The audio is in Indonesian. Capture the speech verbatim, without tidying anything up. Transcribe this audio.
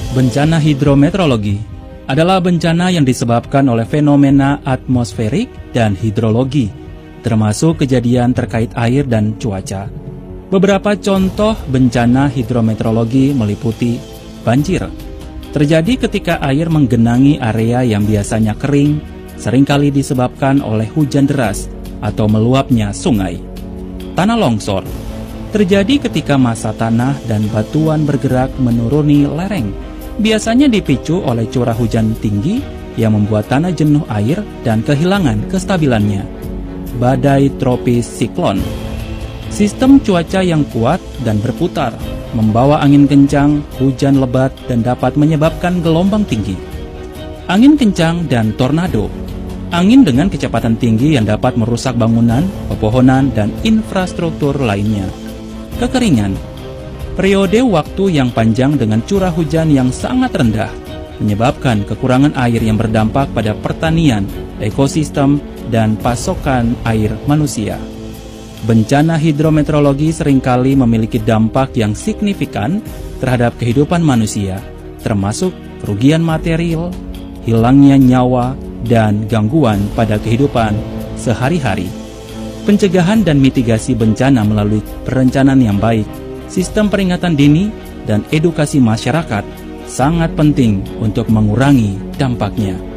Bencana hidrometeorologi adalah bencana yang disebabkan oleh fenomena atmosferik dan hidrologi, termasuk kejadian terkait air dan cuaca. Beberapa contoh bencana hidrometeorologi meliputi banjir. Terjadi ketika air menggenangi area yang biasanya kering, seringkali disebabkan oleh hujan deras atau meluapnya sungai. Tanah longsor terjadi ketika massa tanah dan batuan bergerak menuruni lereng, biasanya dipicu oleh curah hujan tinggi yang membuat tanah jenuh air dan kehilangan kestabilannya. Badai tropis siklon, sistem cuaca yang kuat dan berputar, membawa angin kencang, hujan lebat, dan dapat menyebabkan gelombang tinggi. Angin kencang dan tornado, angin dengan kecepatan tinggi yang dapat merusak bangunan, pepohonan, dan infrastruktur lainnya. Kekeringan, periode waktu yang panjang dengan curah hujan yang sangat rendah, menyebabkan kekurangan air yang berdampak pada pertanian, ekosistem, dan pasokan air manusia. Bencana hidrometeorologi seringkali memiliki dampak yang signifikan terhadap kehidupan manusia, termasuk kerugian material, hilangnya nyawa, dan gangguan pada kehidupan sehari-hari. Pencegahan dan mitigasi bencana melalui perencanaan yang baik, sistem peringatan dini, dan edukasi masyarakat sangat penting untuk mengurangi dampaknya.